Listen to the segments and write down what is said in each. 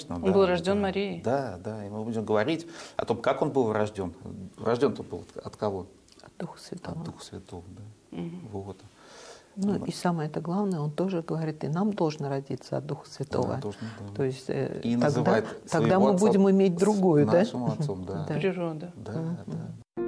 конечно. Он да, был рожден да. Марией. Да, да, и мы будем говорить о том, как он был рожден. Рожден-то был от кого? От Духа Святого. От Духа Святого, да. Вот. Ну и самое это главное, он тоже говорит, и нам должно родиться от Духа Святого. Да, должен, да. То есть И тогда называет своего мы отца будем иметь другую, да? нашим отцом, да. Да. Природа. Да, да.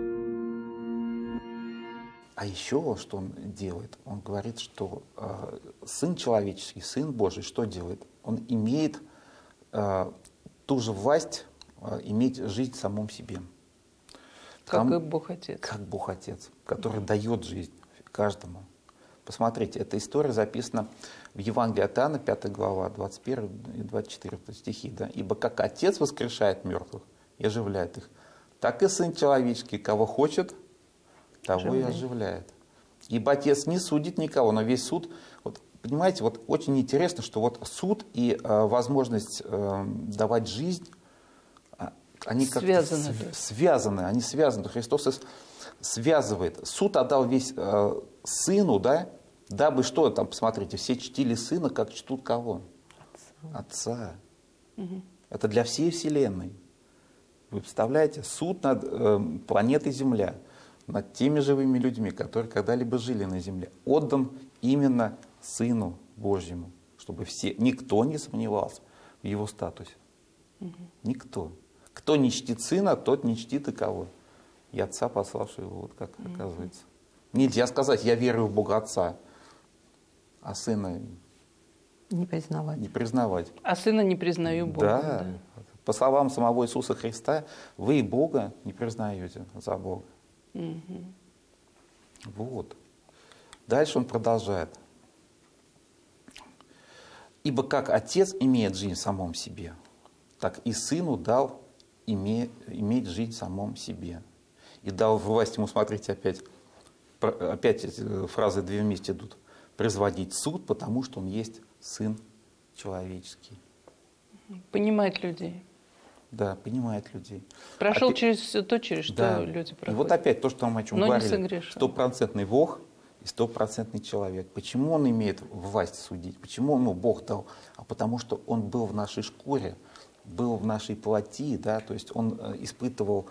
А еще что он делает? Он говорит, что Сын человеческий, Сын Божий, что делает? Он имеет ту же власть иметь жизнь в самом себе. Как и Бог Отец. Как Бог Отец, который дает жизнь каждому. Посмотрите, эта история записана в Евангелии от Иоанна, 5 глава, 21 и 24 стихи. Да? «Ибо как Отец воскрешает мертвых и оживляет их, так и Сын человеческий, кого хочет, того и оживляет. Ибо Отец не судит никого, но весь суд». Вот, понимаете, вот очень интересно, что вот суд и возможность давать жизнь, они как-то связаны, они связаны. Христос связывает. Суд отдал весь Сыну, да, дабы что там, посмотрите, все чтили Сына, как чтут кого? Отца. Это для всей Вселенной. Вы представляете, суд над планетой Земля, над теми живыми людьми, которые когда-либо жили на Земле, отдан именно Сыну Божьему, чтобы никто не сомневался в Его статусе. Никто. Кто не чтит Сына, тот не чтит и кого? И Отца, пославшего его, вот как оказывается. Нельзя сказать, я верую в Бога Отца, а Сына не признавать. А Сына не признаю Бога. Да. По словам самого Иисуса Христа, вы и Бога не признаете за Бога. Вот. Дальше он продолжает. «Ибо как Отец имеет жизнь в самом себе, так и Сыну дал иметь жизнь в самом себе. И дал власть ему», смотрите, опять эти фразы две вместе идут, «производить суд, потому что он есть Сын человеческий». Понимает людей. Да, понимает людей. Прошел через все то, через что да. люди проходят. И вот опять то, что мы о чем но говорили. Стопроцентный Бог и стопроцентный человек. Почему он имеет власть судить? Почему ему Бог дал? А потому что он был в нашей шкуре, был в нашей плоти, да, то есть он испытывал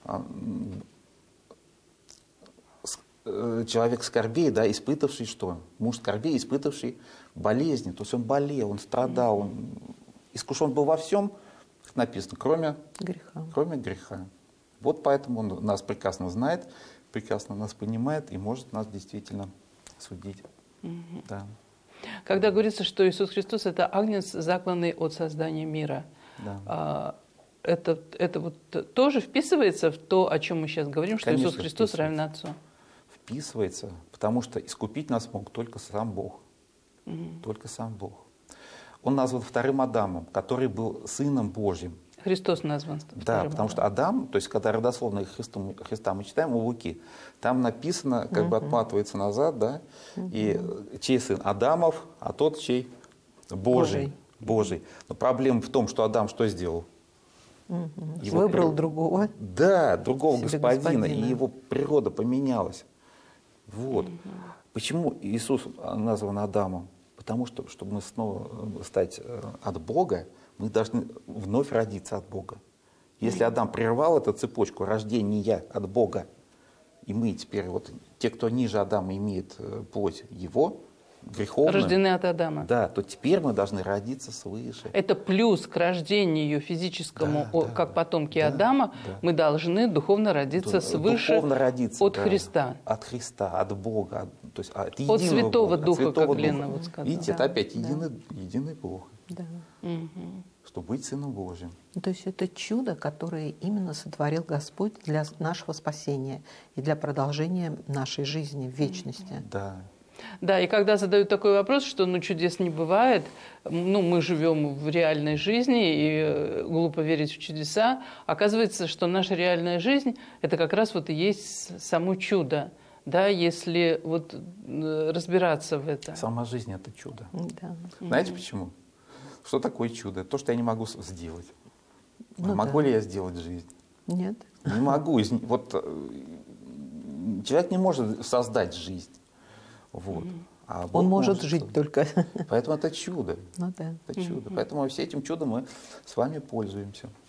человек скорбей, да, испытавший что? Муж скорбей, испытавший болезни. То есть он болел, он страдал, он искушен был во всем, как написано, кроме греха. Вот поэтому он нас прекрасно знает, прекрасно нас понимает и может нас действительно судить. Да. Когда говорится, что Иисус Христос – это агнец, закланный от создания мира, да. Это вот тоже вписывается в то, о чем мы сейчас говорим, что Конечно, Иисус Христос равен Отцу? Вписывается, потому что искупить нас мог только сам Бог. Только сам Бог. Он назван вторым Адамом, который был Сыном Божьим. Христос назван вторым Да, потому что Адам, то есть когда родословно Христа мы читаем у Луки, там написано, как бы отматывается назад, да, и чей сын? Адамов, а тот чей? Божий. Но проблема в том, что Адам что сделал? Выбрал другого. Да, другого господина, и его природа поменялась. Вот. Почему Иисус назван Адамом? Потому что, чтобы мы снова стать от Бога, мы должны вновь родиться от Бога. Если Адам прервал эту цепочку рождения от Бога, и мы теперь, вот те, кто ниже Адама имеет плоть его, греховную, рождены от Адама. Да, то теперь мы должны родиться свыше. Это плюс к рождению физическому, как потомки Адама, мы должны духовно родиться свыше духовно родиться, от Христа. От Христа, от Бога, то есть от единого Святого Бога, Духа, от Святого как Лена вот сказала. Видите, это опять единый Бог. Да. Чтобы быть Сыном Божьим. То есть это чудо, которое именно сотворил Господь для нашего спасения и для продолжения нашей жизни в вечности. Да. Да, и когда задают такой вопрос, что чудес не бывает, мы живем в реальной жизни и глупо верить в чудеса, оказывается, что наша реальная жизнь – это как раз вот и есть само чудо, да, если вот разбираться в этом. Сама жизнь – это чудо. Да. Знаете почему? Что такое чудо? То, что я не могу сделать. Могу ли я сделать жизнь? Нет. Не могу. Вот человек не может создать жизнь. Вот. А Бог Он может жить только. Поэтому это чудо. Ну да. Это чудо. Поэтому все этим чудом мы с вами пользуемся.